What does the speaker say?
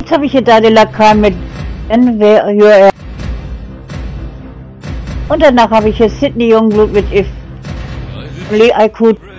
Jetzt habe ich hier da den Lakan mit NWUR. Und danach habe ich hier Sydney Youngblood mit If Only I Could.